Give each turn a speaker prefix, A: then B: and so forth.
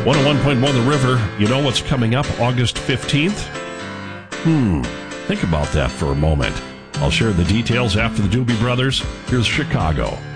A: 101.1 The River. You know what's coming up August 15th? Think about that for a moment. I'll share the details after the Doobie Brothers. Here's Chicago.